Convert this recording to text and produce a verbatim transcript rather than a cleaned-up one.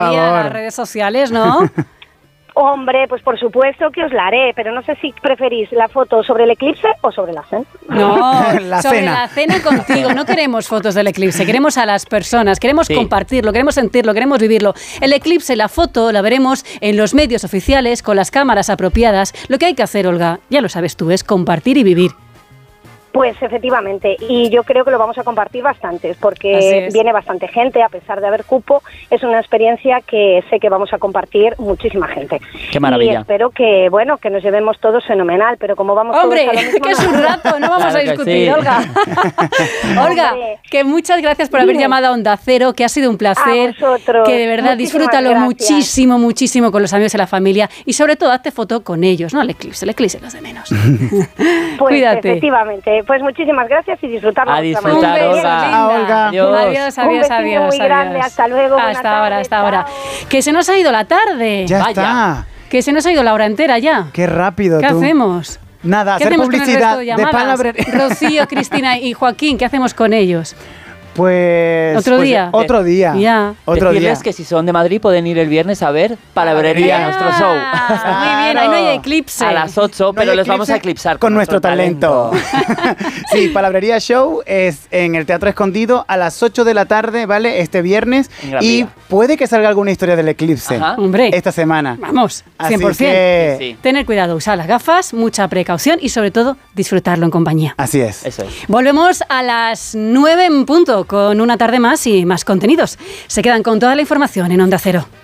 Y a las redes sociales, ¿no? Hombre, pues por supuesto que os la haré, pero no sé si preferís la foto sobre el eclipse o sobre la cena. No, la sobre cena. la cena contigo. No queremos fotos del eclipse, queremos a las personas, queremos Sí. compartirlo, queremos sentirlo, queremos vivirlo. El eclipse, la foto, la veremos en los medios oficiales con las cámaras apropiadas. Lo que hay que hacer, Olga, ya lo sabes tú, es compartir y vivir. Pues efectivamente, y yo creo que lo vamos a compartir bastantes, Así porque es. viene bastante gente, a pesar de haber cupo, es una experiencia que sé que vamos a compartir muchísima gente. Qué maravilla. Y espero que, bueno, que nos llevemos todos fenomenal, pero como vamos Hombre, todos a lo mismo, que es no- un rato, no vamos Claro a que discutir, sí. Olga. Olga, Hombre. que muchas gracias por haber Dime. llamado a Onda Cero, que ha sido un placer. A vosotros. Que de verdad Muchísimas disfrútalo gracias. muchísimo, muchísimo con los amigos y la familia. Y sobre todo, hazte foto con ellos, no el eclipse, el eclipse los de menos. Pues Cuídate. efectivamente, pues muchísimas gracias y disfrutarlo. A de vuestra disfrutar, manera. Un beso, Olga. linda. Ah, Olga. Adiós. Adiós, Un adiós, besito adiós. muy grande, adiós. hasta luego, buena Hasta ahora, tarde, hasta ahora. chao. Que se nos ha ido la tarde. Ya Vaya. está. Que se nos ha ido la hora entera ya. Qué rápido ¿Qué tú. hacemos? Nada, ¿Qué hacer hacemos con el publicidad resto de de llamadas? palabrería. Rocío, Cristina y Joaquín, ¿qué hacemos con ellos? Pues... Otro pues, día. Otro día. Ya. Otro Decirles día. que si son de Madrid pueden ir el viernes a ver Palabrería, Ah, nuestro show. Muy bien, ahí no hay eclipse. A las ocho, No pero hay les vamos a eclipse eclipsar con nuestro talento. Sí, Palabrería Show es en el Teatro Escondido a las ocho de la tarde, ¿vale? Este viernes. En Gran Y Vía. puede que salga alguna historia del eclipse Ajá. Hombre, esta semana. vamos, Así cien por ciento. que- Sí, sí. Tener cuidado, usar las gafas, mucha precaución y sobre todo disfrutarlo en compañía. Así es. Eso es. Volvemos a las nueve en punto con una tarde más y más contenidos. Se quedan con toda la información en Onda Cero.